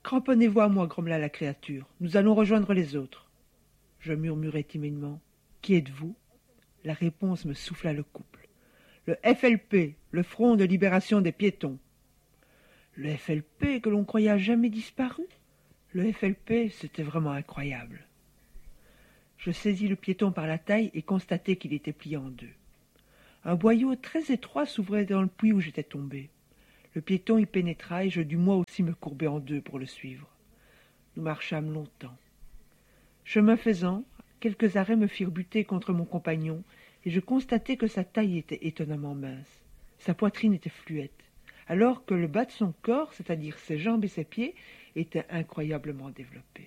Cramponnez-vous à moi, grommela la créature. Nous allons rejoindre les autres. Je murmurai timidement. Qui êtes-vous? La réponse me souffla le couple. Le FLP, le Front de libération des piétons. Le FLP que l'on croyait à jamais disparu? Le FLP, c'était vraiment incroyable. Je saisis le piéton par la taille et constatai qu'il était plié en deux. Un boyau très étroit s'ouvrait dans le puits où j'étais tombé. Le piéton y pénétra et je dus moi aussi me courber en deux pour le suivre. Nous marchâmes longtemps. Chemin faisant, quelques arrêts me firent buter contre mon compagnon et je constatai que sa taille était étonnamment mince. Sa poitrine était fluette, alors que le bas de son corps, c'est-à-dire ses jambes et ses pieds, était incroyablement développé.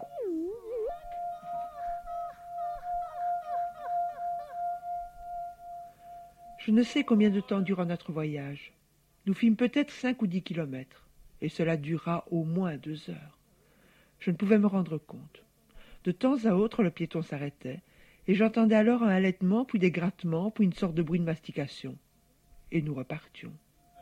Je ne sais combien de temps dura notre voyage. Nous fîmes peut-être 5 ou 10 kilomètres, et cela dura au moins 2 heures. Je ne pouvais me rendre compte. De temps à autre, le piéton s'arrêtait, et j'entendais alors un halètement, puis des grattements, puis une sorte de bruit de mastication. Et nous repartions.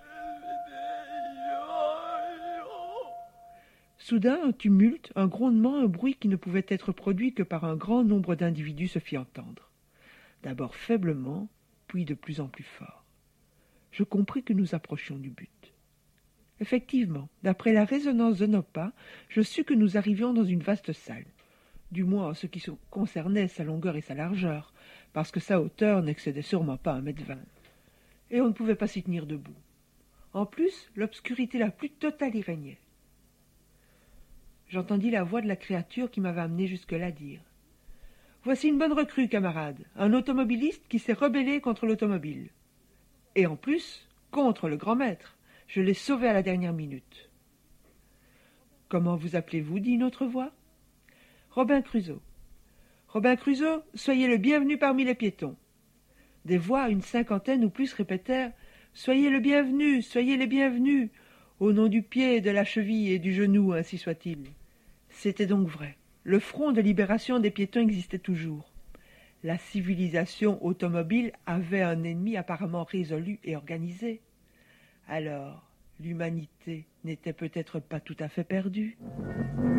Soudain, un tumulte, un grondement, un bruit qui ne pouvait être produit que par un grand nombre d'individus se fit entendre. D'abord faiblement, puis de plus en plus fort. Je compris que nous approchions du but. Effectivement, d'après la résonance de nos pas, je sus que nous arrivions dans une vaste salle, du moins en ce qui concernait sa longueur et sa largeur, parce que sa hauteur n'excédait sûrement pas 1,20 m. Et on ne pouvait pas s'y tenir debout. En plus, l'obscurité la plus totale y régnait. J'entendis la voix de la créature qui m'avait amené jusque-là dire « Voici une bonne recrue, camarade, un automobiliste qui s'est rebellé contre l'automobile. Et en plus, contre le grand maître. Je l'ai sauvé à la dernière minute. »« Comment vous appelez-vous » dit une autre voix. « Robin Crusoe. »« Robin Crusoe, soyez le bienvenu parmi les piétons. » Des voix, une cinquantaine ou plus, répétèrent « Soyez le bienvenu, soyez les bienvenus, au nom du pied, de la cheville et du genou, ainsi soit-il. » C'était donc vrai. Le front de libération des piétons existait toujours. La civilisation automobile avait un ennemi apparemment résolu et organisé. Alors, l'humanité n'était peut-être pas tout à fait perdue.